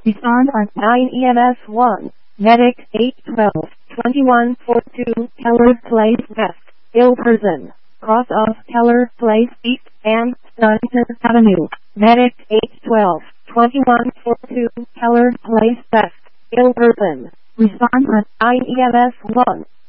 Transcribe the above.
Respond on 9 EMS 1. Medic 812 2142 Keller Place West. Ill person. Cross of Keller Place East and Stunter Avenue. Medic 812 2142 Keller Place West. Ill person. Respond on 9 EMS 1.